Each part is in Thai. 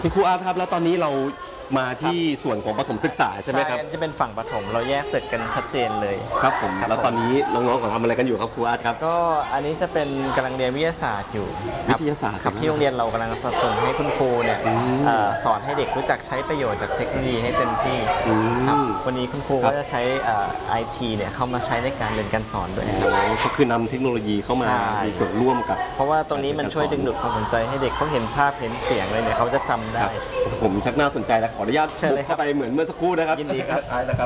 คุณครูอาร์ตครับแล้วตอนนี้เรามาที่ส่วนของประถมศึกษาใช่ไหมครับจะเป็นฝั่งประถมเราแยกตึกกันชัดเจนเลยครับผมแล้วตอนนี้น้องๆเขาทำอะไรกันอยู่ครับครูอาร์ตครับก็อันนี้จะเป็นกำลังเรียนวิทยาศาสตร์อยู่วิทยาศาสตร์ครับที่โรงเรียนเรากำลังสนับสนุนให้คุณครูเนี่ยสอนให้เด็กรู้จักใช้ประโยชน์จากเทคโนโลยีให้เต็มที่ครับวันนี้คุณครูก็จะใช้IT เนี่ยเข้ามาใช้ในการเรียนการสอนด้วยก็คือนำเทคโนโลยีเข้ามามีส่วนร่วมกับเพราะว่าตรงนี้มันช่วยดึงดูดความสนใจให้เด็กเขาเห็นภาพเห็นเสียงเลยเนี่ยเขาจะจำได้ผมชักน่าสนใจแล้วขออนุญาตบุกเข้าไปเหมือนเมื่อสักครู่นะครับยินดีครับนะครับ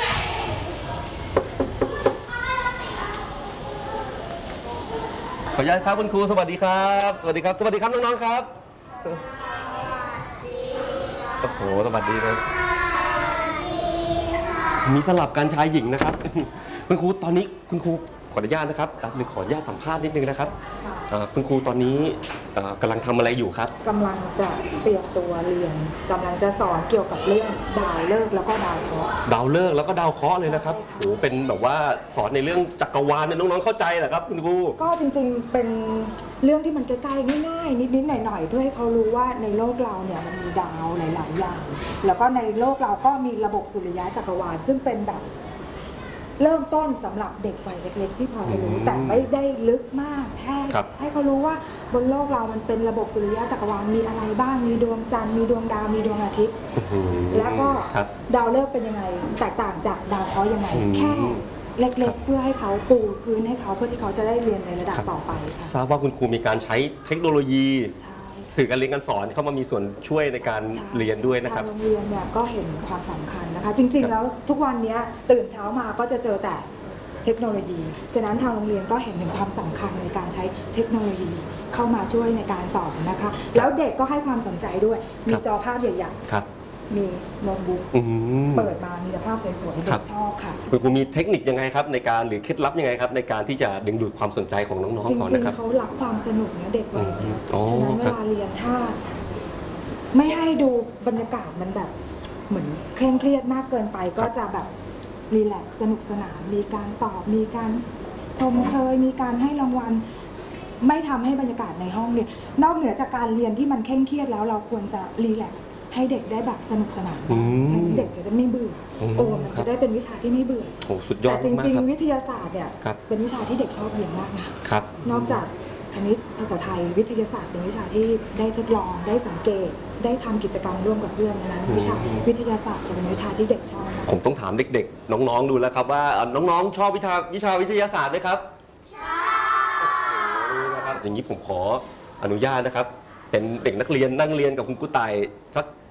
ขออนุญาตครับคุณครูสวัสดีครับสวัสดีครับสวัสดีครับน้องๆครับโอ้โหสวัสดีนะมีสลับการชายหญิงนะครับคุณครูตอนนี้คุณครูขออนุญาตนะครับหรือขออนุญาตสัมภาษณ์นิดนึงนะครับคุณครูตอนนี้กำลังทำอะไรอยู่ครับกำลังจะเตรียมตัวเรียนกำลังจะสอนเกี่ยวกับเรื่องดาวฤกษ์แล้วก็ดาวเคราะห์ดาวฤกษ์แล้วก็ดาวเคราะห์เลยนะครับโอ้เป็นแบบว่าสอนในเรื่องจักรวาลเนี่ยน้องๆเข้าใจเหรอครับคุณครูก็จริงๆเป็นเรื่องที่มันใกล้ๆง่ายๆนิดๆหน่อยๆเพื่อให้เขารู้ว่าในโลกเราเนี่ยมันมีดาวหลายๆอย่างแล้วก็ในโลกเราก็มีระบบสุริยะจักรวาลซึ่งเป็นแบบเริ่มต้นสำหรับเด็กวัยเล็กๆที่พอจะรู้แต่ไม่ได้ลึกมากแค่ให้เขารู้ว่าบนโลกเรามันเป็นระบบสุริยะจักรวาลมีอะไรบ้างมีดวงจันทร์มีดวงดาวมีดวงอาทิตย์แล้วก็ดาวฤกษ์เป็นยังไงแตกต่างจากดาวเคราะห์ยังไงแค่เล็กๆเพื่อให้เขาปูพื้นให้เขาเพื่อที่เขาจะได้เรียนในระดับต่อไปค่ะทราบว่าคุณครูมีการใช้เทคโนโลยีสื่อการเรียนการสอนเข้ามามีส่วนช่วยในการเรียนด้วยนะครับทางโรงเรียนเนี่ยก็เห็นความสำคัญนะคะจริงๆแล้วทุกวันนี้ตื่นเช้ามาก็จะเจอแต่เทคโนโลยีฉะนั้นทางโรงเรียนก็เห็นถึงความสำคัญในการใช้เทคโนโลยีเข้ามาช่วยในการสอนนะคะแล้วเด็กก็ให้ความสนใจด้วยมีจอภาพใหญ่ๆมีโน้ตบุ๊กเปิดมามีแต่ภาพสวยๆเด็กชอบค่ะคุณครูมีเทคนิคยังไงครับในการหรือเคล็ดลับยังไงครับในการที่จะดึงดูดความสนใจของน้องๆเขานะครับจริงๆเขารักความสนุกนะเด็กวัยนี้ฉะนั้นเวลาเรียนถ้าไม่ให้ดูบรรยากาศมันแบบเหมือนเคร่งเครียดมากเกินไปก็จะแบบรีแลกซ์สนุกสนานมีการตอบมีการชมเชยมีการให้รางวัลไม่ทำให้บรรยากาศในห้องเนี่ยนอกเหนือจากการเรียนที่มันเคร่งเครียดแล้วเราควรจะรีแลกซ์ให้เด็กได้แบบสนุกสนานฉะนั้นเด็กจะได้ไม่เบื่อมันจะได้เป็นวิชาที่ไม่เบื่อสุดยอดแต่จริงๆวิทยาศาสตร์เนี่ยเป็นวิชาที่เด็กชอบเรียนมากนะนอกจากคณิตภาษาไทยวิทยาศาสตร์เป็นวิชาที่ได้ทดลองได้สังเกตได้ทำกิจกรรมร่วมกับเพื่อนนั้นวิชาวิทยาศาสตร์จะเป็นวิชาที่เด็กชอบนะผมต้องถามเด็กๆน้องๆดูแล้วครับว่าน้องๆชอบวิชาวิทยาศาสตร์ไหมครับชอบนะครับอย่างนี้ผมขออนุญาตนะครับเป็นเด็กนักเรียนนั่งเรียนกับคุณครูต่ายสัก